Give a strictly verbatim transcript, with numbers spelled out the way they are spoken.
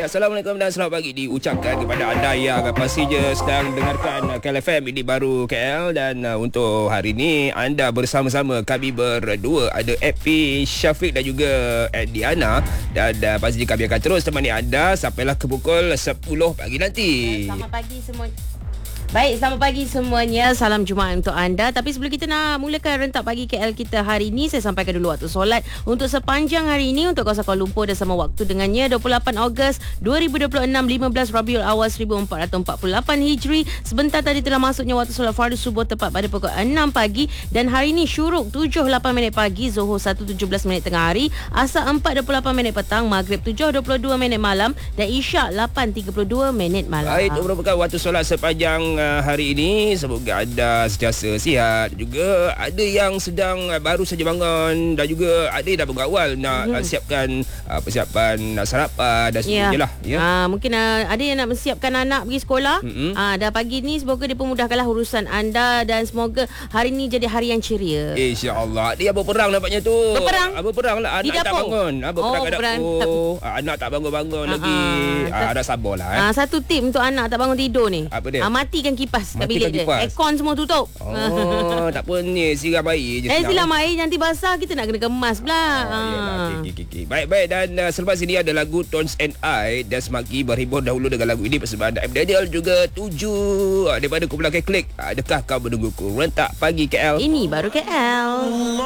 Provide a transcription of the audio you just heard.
Assalamualaikum dan selamat pagi diucapkan kepada anda yang pasti je sedang dengarkan K L F M ini baru K L. Dan uh, untuk hari ini anda bersama-sama kami berdua, ada Epi, Syafiq dan juga Ed Diana. Dan uh, pasti kami akan terus temani anda sampailah ke pukul sepuluh pagi nanti. Selamat pagi semua. Baik, selamat pagi semuanya. Salam Jumaat untuk anda. Tapi sebelum kita nak mulakan rentak pagi K L kita hari ini, saya sampaikan dulu waktu solat untuk sepanjang hari ini untuk kawasan Kuala Lumpur dan sama waktu dengannya dua puluh lapan Ogos dua ribu dua puluh enam, lima belas Rabiul Awal seribu empat ratus empat puluh lapan Hijri. Sebentar tadi telah masuknya waktu solat fardu subuh tepat pada pukul enam pagi. Dan hari ini syuruk tujuh lapan minit pagi, Zuhur satu tujuh belas minit tengah hari, Asar empat dua puluh lapan minit petang, Maghrib tujuh dua puluh dua minit malam dan Isyak lapan tiga puluh dua minit malam. Baik, itu merupakan waktu solat sepanjang hari ini. Semoga anda sentiasa sihat. Juga ada yang sedang baru saja bangun dan juga ada yang dah berawal nak hmm. siapkan uh, persiapan sarapan dan sebagainya lah. Ya. Ha, mungkin uh, ada yang nak menyiapkan anak pergi sekolah. Hmm. Ha, dah pagi ni semoga dipermudahkanlah urusan anda dan semoga hari ni jadi hari yang ceria. InsyaAllah. Dia berperang nampaknya tu. Berperang? Berperang lah. Anak tak bangun. Ha, berperang oh, kat dapur. Ha, anak tak bangun-bangun ha, lagi. Ha, ada sabarlah. Eh. Ha, satu tip untuk anak tak bangun tidur ni. Apa dia? Ha, matikan kipas kat Matikan bilik kipas. dia. Aircon semua tutup. Oh, tak apa ni. Siram air je. Eh, siram air nanti basah kita nak kena kemas pula. Oh, ha. Okay, okay, okay. Baik-baik. Dan uh, selepas ini ada lagu Tones and I dan Semaki berhibur dahulu dengan lagu ini persembahan M. Daniel juga tujuh uh, daripada kumpulan K-Klik. Adakah kau menungguku? Rentak pagi K L. Ini baru K L.